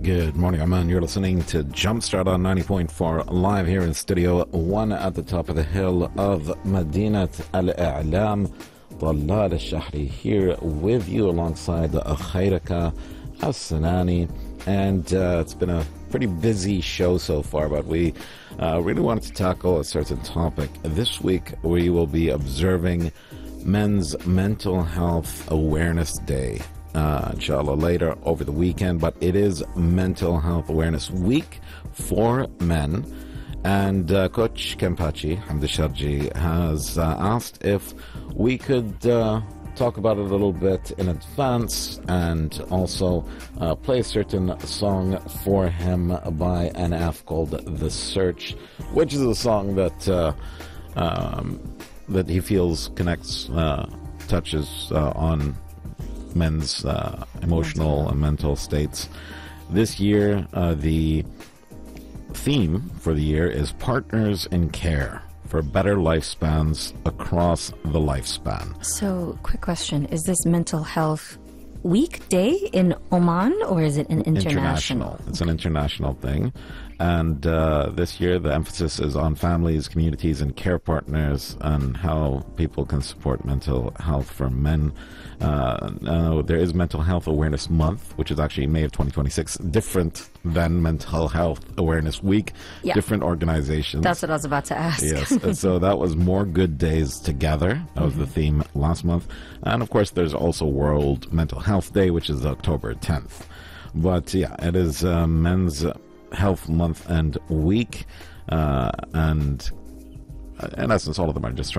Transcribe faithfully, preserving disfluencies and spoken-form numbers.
Good morning, Oman. You're listening to Jumpstart on ninety point four live here in Studio One at the top of the hill of Madinat Al-A'lam. Talal Al-Shahri here with you alongside Khairaka As-Sanani. And uh, it's been a pretty busy show so far, but we uh, really wanted to tackle a certain topic. This week we will be observing Men's Mental Health Awareness Day. Uh, inshallah later over the weekend, but it is Mental Health Awareness Week for men. And uh, Coach Kempachi Hamdi Sharji has uh, asked if we could uh, talk about it a little bit in advance and also uh, play a certain song for him by N F called The Search, which is a song that uh, um, that he feels connects, uh, touches uh, on men's uh, emotional and mental states. This year, uh, the theme for the year is Partners in Care for Better Lifespans Across the Lifespan. So, quick question. Is this Mental Health Week Day in Oman, or is it an international? International. It's an international thing. And uh, this year, the emphasis is on families, communities, and care partners and how people can support mental health for men. Uh, uh, there is Mental Health Awareness Month, which is actually May of twenty twenty-six, different than Mental Health Awareness Week, yeah. Different organizations. That's what I was about to ask. Yes, and so that was More Good Days Together. That was mm-hmm. the theme last month. And of course, there's also World Mental Health Day, which is October tenth. But yeah, it is uh, Men's Health Month and Week. Uh, and in essence, all of them are just trying